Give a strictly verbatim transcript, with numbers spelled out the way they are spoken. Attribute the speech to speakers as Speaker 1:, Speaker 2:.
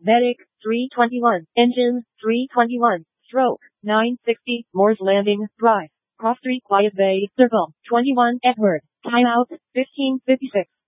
Speaker 1: Medic, three twenty-one. Engine, three twenty-one. Stroke, nine sixty. Moore's Landing, Drive. Cross Street, Quiet Bay, Circle, twenty-one. Edward. Timeout, fifteen fifty-six.